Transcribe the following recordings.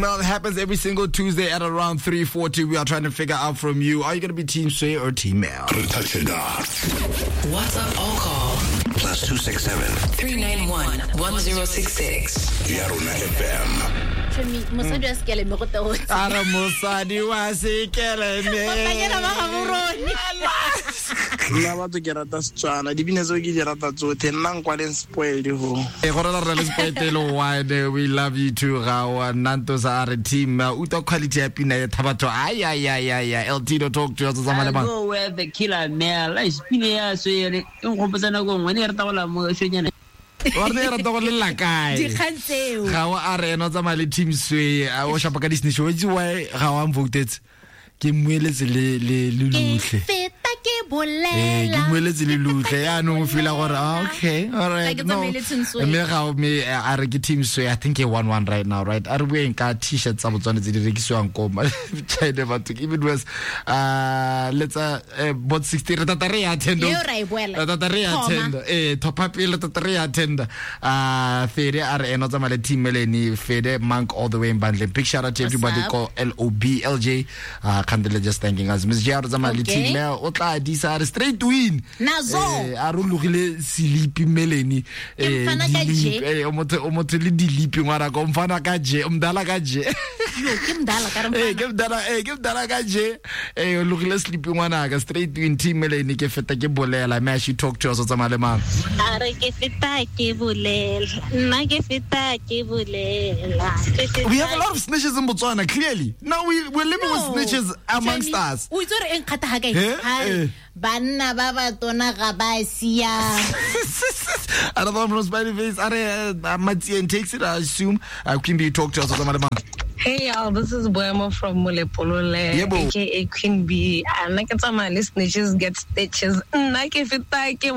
Well, it happens every single Tuesday at around 3:40. We are trying to figure out from you, are you going to be Team Sway or Team Mel? WhatsApp or call +267 391 1066. Yarona FM. Mosadi wa sekele me go teo. Ara mosadi wa sekele me. Kanyana ba ga boroni. Nna batho ke rata Setswana dibina tseo ke di rata tsotlhe nna nkwaleng spoiled ho go rela re le spoetelo wide. We love you too gawa nanto sa re team uta quality ya pina ya thabatho ay LT to talk to us tsamale bang go where the killer male la spine ya swere en go botsana go ngwane re tagola mo shonyana wa re ra to go le la kae Di khantseo. gawa a re no tsamale team Sway a o shapa ka disney show itse why gawa voted ke mweletse le luhle Ke bolela. ke mweletse le luhle ya no feel gore okay all right Like no it's a me ga me a re ke team Sway I think 1-1 right now right are we in ka t-shirt tsa botswana tse di rekisiwang ko China but even was let's bot 60 re tata re attend Yo ra ibuela. tata re attend top up ile tata re attend fede are eno tsa male team meleni fede monk all the way in Bandle big shout out to everybody call LOBLJ Kandile just thanking us Miss Jaro tsa male team Mel o tla di sa straight win Nazo. a rulugile silipi meleni mfana ka je. o motho le dilipi ngwana ko mfana ka je umdala ka je Yo ke mdala ka re ke mdala ka je o lugile silipi ngwana ka straight win team meleni ke feta ke bolela me she talk to us tsa male mang Are ke feta ke bolela. Nna ke feta ke bolela. we have a lot of snitches in Botswana clearly now we're living with snitches amongst us O itse re en khata ha kae? Eh? Ha banna ba ba tona ga ba sia. I don't know from Spidey face are Matien takes it I assume Queen Bee talk to us tsa male mang Hey y'all, this is Boemo from Mulepolole, Yebo. aka Queen Bee. Nna ke tsa my snitches get stitches. Nna ke feta ke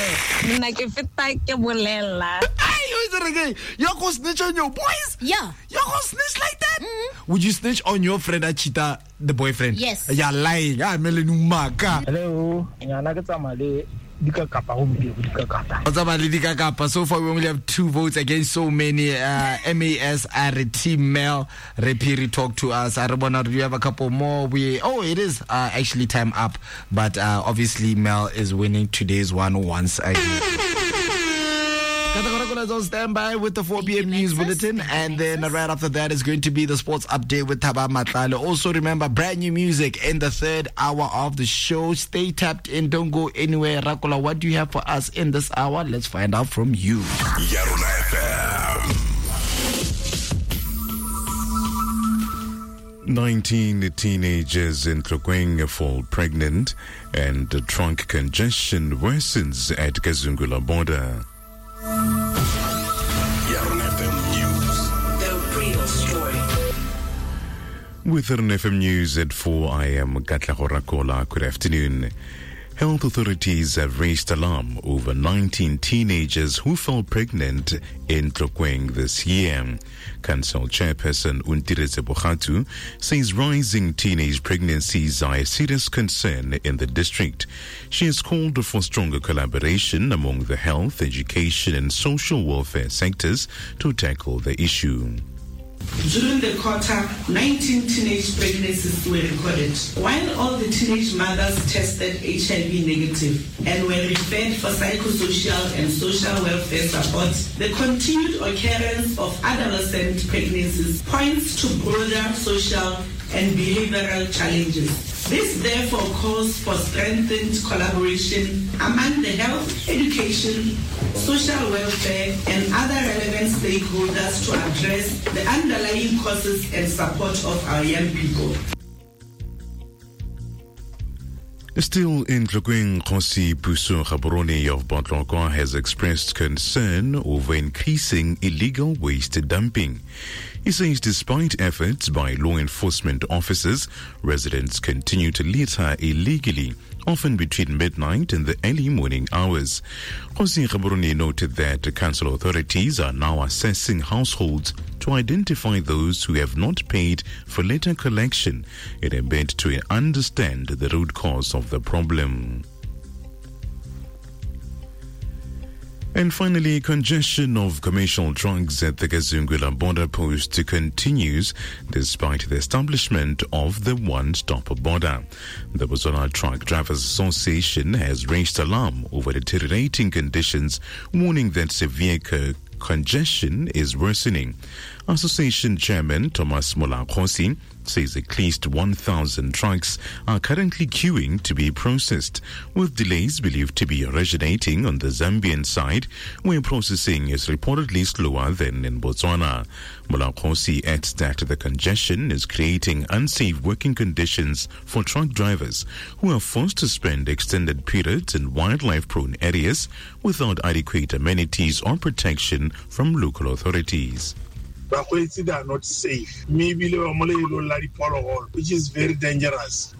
bolela. You go snitch on your boys? Yeah. You go snitch like that? Would you snitch on your friend Achita, the boyfriend? Yes. You're lying. Melenu maka. hello nyana ke tsamale dika kapa go mbi dika kapa So far we only have 2 votes against so many. MAS are team Mel. Repiri talk to us. Arabona, do you have a couple more? It is actually time up, but obviously Mel is winning today's one once again. Is on standby with the 4 p.m. news bulletin, and then right after that is going to be the sports update with Thaba Matlale. Also remember, brand new music in the 3rd hour of the show. Stay tapped in, don't go anywhere. Rakola, what do you have for us in this hour? Let's find out from you. Yarona FM. 19 teenagers in Tlokweng fall pregnant, and the trunk congestion worsens at Kazungula border. Yarona FM News. The real story. With Yarona FM News at 4, I am Katla Rakola. Good afternoon. Health authorities have raised alarm over 19 teenagers who fell pregnant in Tlokweng this year. Council Chairperson Untireze Bokhatu says rising teenage pregnancies are a serious concern in the district. She has called for stronger collaboration among the health, education and social welfare sectors to tackle the issue. During the quarter, 19 teenage pregnancies were recorded. While all the teenage mothers tested HIV negative and were referred for psychosocial and social welfare support, the continued occurrence of adolescent pregnancies points to broader social and behavioral challenges. This therefore calls for strengthened collaboration among the health, education, social welfare, and other relevant stakeholders to address the underlying causes and support of our young people. Still in Tlokweng, Khosi Puso Gaborone of Botlokwa has expressed concern over increasing illegal waste dumping. He says despite efforts by law enforcement officers, residents continue to litter illegally, often between midnight and the early morning hours. Khosi Gaborone noted that the council authorities are now assessing households to identify those who have not paid for litter collection in a bid to understand the root cause of the problem. And finally, congestion of commercial trucks at the Kazungula border post continues despite the establishment of the one-stop border. The Botswana Truck Drivers Association has raised alarm over deteriorating conditions, warning that severe congestion is worsening. Association Chairman Thomas Molakhosi says at least 1,000 trucks are currently queuing to be processed, with delays believed to be originating on the Zambian side, where processing is reportedly slower than in Botswana. Molakhosi adds that the congestion is creating unsafe working conditions for truck drivers who are forced to spend extended periods in wildlife-prone areas without adequate amenities or protection from local authorities. They are not safe. Maybe they are which is very dangerous.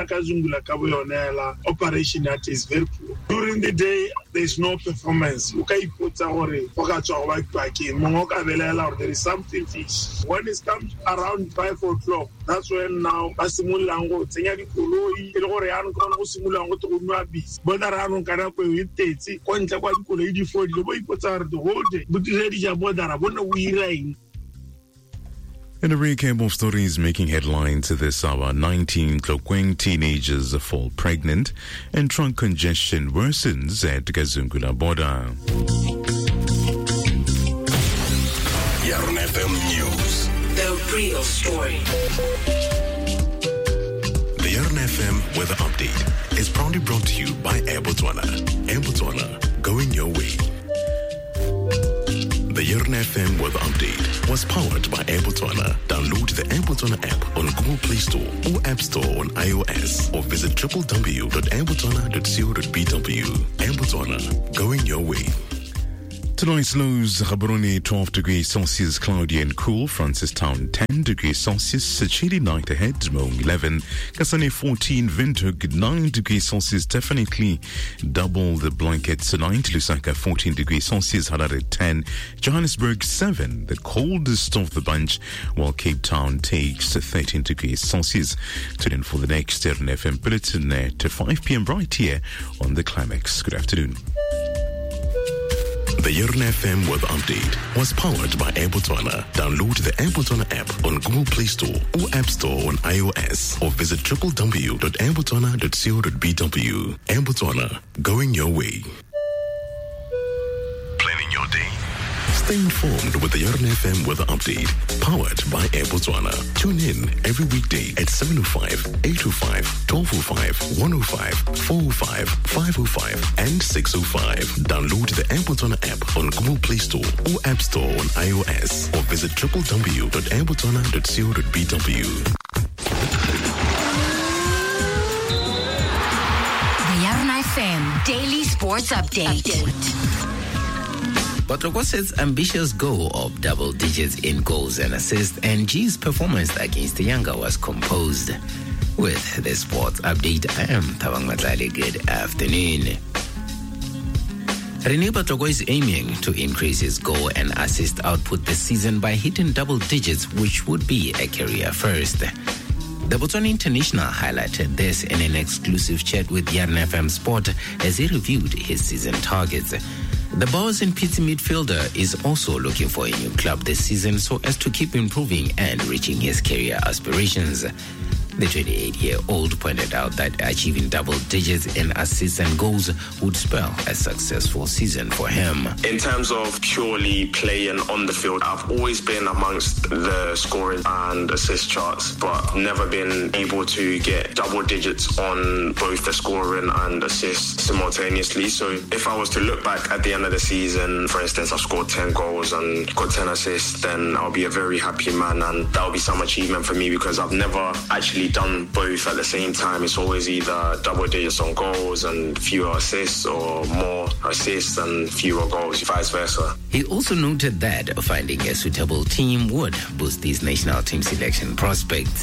Operation that is very poor. During the day, there is no performance. There is something fish. When it comes around 5 o'clock, that's when now In a recap of stories making headlines this hour, 19 Tlokweng teenagers fall pregnant and truck congestion worsens at Kazungula border. Yarn FM News. The real story. The Yarn FM Weather Update is proudly brought to you by Air Botswana. Air Botswana, going your way. The Yarn FM Weather Update was powered by Air Botswana. Download the Air Botswana app on Google Play Store or App Store on iOS, or visit www.airbotswana.co.bw. Air Botswana, going your way. Tonight's lows: Gaborone 12 degrees Celsius, cloudy and cool. Francistown 10 degrees Celsius, a chilly night ahead. Moong 11, Kasane 14, Windhoek 9 degrees Celsius, definitely double the blankets tonight. Lusaka 14 degrees Celsius, Harare 10, Johannesburg 7, the coldest of the bunch, while Cape Town takes 13 degrees Celsius. Tune in for the next Yarn FM bulletin at 5 p.m. right here on The Climax. Good afternoon. The Yarn FM Weather Update was powered by Air Botswana. Download the Air Botswana app on Google Play Store or App Store on iOS, or visit www.airbotswana.co.bw. Air Botswana, going your way. Planning your day. Stay informed with the Yarn FM Weather Update, powered by Air Botswana. Tune in every weekday at 7:05, 8:05, 12:05, 1:05, 4:05, 5:05, and 6:05. Download the Air Botswana app on Google Play Store or App Store on iOS, or visit www.airbotswana.co.bw. The Yarn FM Daily Sports Update. Botlokwa's ambitious goal of double digits in goals and assists, and G's performance against Yanga was composed. With the sports update, I am Thabang Matlale. Good afternoon. Rene Botlokwa is aiming to increase his goal and assist output this season by hitting double digits, which would be a career first. The Botswana International highlighted this in an exclusive chat with Yarn FM Sport as he reviewed his season targets. The Bows and Pizzi midfielder is also looking for a new club this season so as to keep improving and reaching his career aspirations. The 28-year-old pointed out that achieving double digits in assists and goals would spell a successful season for him. In terms of purely playing on the field, I've always been amongst the scoring and assist charts, but never been able to get double digits on both the scoring and assists simultaneously. So if I was to look back at the end of the season, for instance, I've scored 10 goals and got 10 assists, then I'll be a very happy man, and that'll be some achievement for me because I've never actually done both at the same time. It's always either double digits on goals and fewer assists, or more assists and fewer goals, vice versa. He also noted that finding a suitable team would boost his national team selection prospects.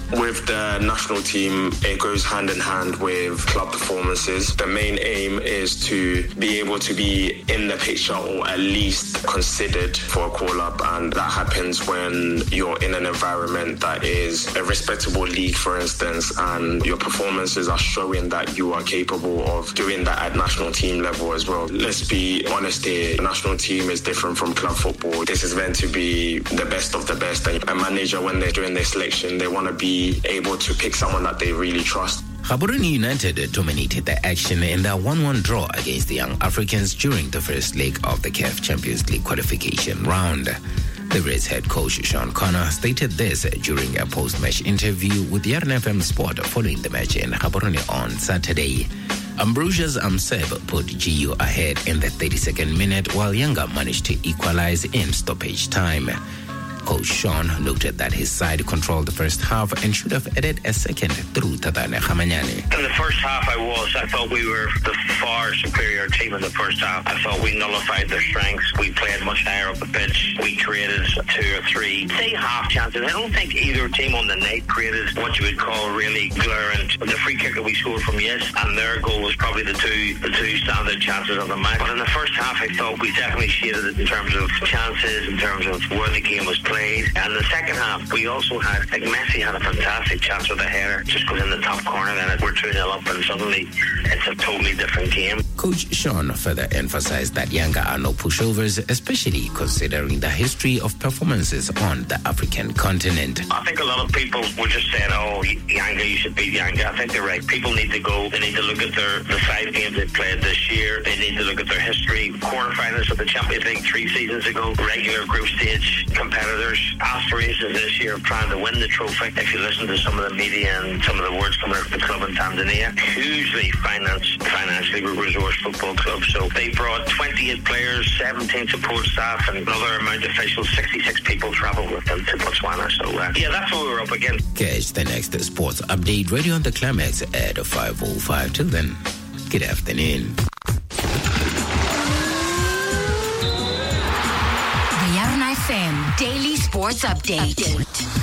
With the national team, it goes hand in hand with club performances. The main aim is to be able to be in the picture or at least considered for a call-up, and that happens when you're in an environment that is a respectable league, for instance, and your performances are showing that you are capable of doing that at national team level as well. Let's be honest here, the national team is different from club football. This is meant to be the best of the best, and a manager, when they're doing their selection, they want to be able to pick someone that they really trust. Gaborone United dominated the action in their 1-1 draw against the Young Africans during the first leg of the CAF Champions League qualification round. The Reds head coach Sean Connor stated this during a post-match interview with the RNFM Sport following the match in Gaborone on Saturday. Ambrosius Amseb put GU ahead in the 32nd minute, while Yanga managed to equalize in stoppage time. Coach Sean noted that his side controlled the first half and should have added a second through Tadane Khamanyane. In the first half, I thought we were the far superior team in the first half. I thought we nullified their strengths. We played much higher up the pitch. We created 2 or 3, say, half chances. I don't think either team on the night created what you would call really glaring. The free kick that we scored from Yes and their goal was probably the two standard chances of the match. But in the first half, I thought we definitely shaded it in terms of chances, in terms of where the game was played. And the second half, we also had, like, Messi had a fantastic chance with a header, just goes in the top corner, then we're 2-0 up, and suddenly it's a totally different game. Coach Sean further emphasized that Yanga are no pushovers, especially considering the history of performances on the African continent. I think a lot of people were just saying, oh, Yanga, you should beat Yanga. I think they're right. People need to go. They need to look at the 5 games they played this year. They need to look at their history. Quarterfinals of the Champions League 3 seasons ago. Regular group stage competitors. Aspirations this year of trying to win the trophy. If you listen to some of the media and some of the words coming out of the club in Tanzania, hugely financially resourced football club. So they brought 28 players, 17 support staff, and another amount of officials. 66 people travelled with them to Botswana. So yeah, that's what we were up against. Catch the next sports update radio on the Climax at 5:05. Till then, good afternoon. FM Daily Sports Update.